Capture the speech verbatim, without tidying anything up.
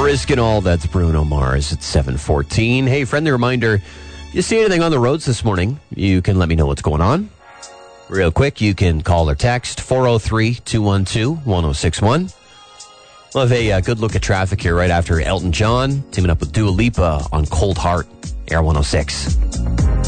Risk and All, that's Bruno Mars at seven fourteen. Hey, friendly reminder, you see anything on the roads this morning, you can let me know what's going on. Real quick, you can call or text four oh three, two one two, one oh six one. We'll have a uh, good look at traffic here right after Elton John teaming up with Dua Lipa on Cold Heart, Air one oh six.